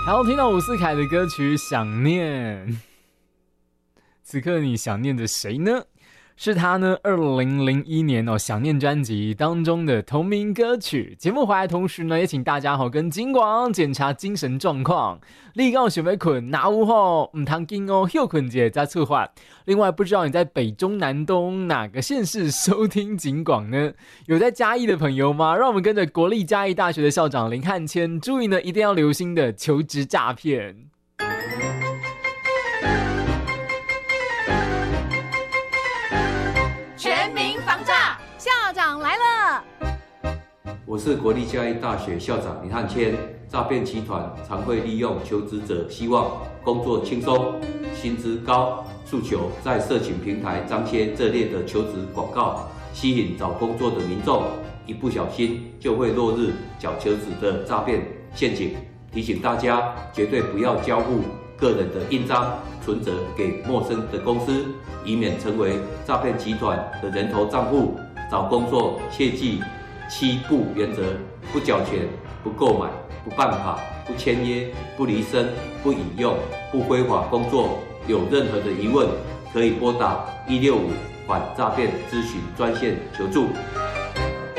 好，听到伍思凯的歌曲《想念》，此刻你想念着谁呢？是他呢2001年《想念》专辑当中的同名歌曲。节目回来同时呢，也请大家跟警广检查精神状况。你敢有想要困，哪有不通紧哦，休困一下再出发。另外，不知道你在北中南东哪个县市收听警广呢？有在嘉义的朋友吗？让我们跟着国立嘉义大学的校长林汉谦，注意呢，一定要留心的求职诈骗。 校长来了！ 我是国立嘉义大学校长林汉谦。诈骗集团常会利用求职者希望工作轻松、薪资高诉求，在社群平台张贴这类的求职广告，吸引找工作的民众，一不小心就会落入假求职的诈骗陷阱。提醒大家，绝对不要交付个人的印章、存折给陌生的公司，以免成为诈骗集团的人头账户。找工作切记7不原则：不缴钱、不购买、不办卡、不签约、不离身、不引用、不非法工作。有任何的疑问，可以拨打165反诈骗咨询专线求助。